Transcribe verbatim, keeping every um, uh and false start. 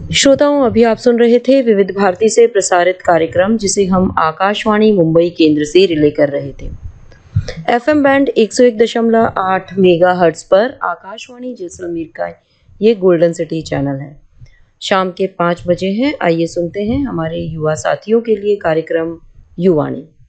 श्रोताओं, अभी आप सुन रहे थे विविध भारती से प्रसारित कार्यक्रम, जिसे हम आकाशवाणी मुंबई केंद्र से रिले कर रहे थे। एफएम बैंड एक सौ एक दशमलव आठ मेगाहर्ट्ज पर आकाशवाणी जैसलमेर का ये गोल्डन सिटी चैनल है। शाम के पाँच बजे हैं। आइए सुनते हैं हमारे युवा साथियों के लिए कार्यक्रम युवाणी।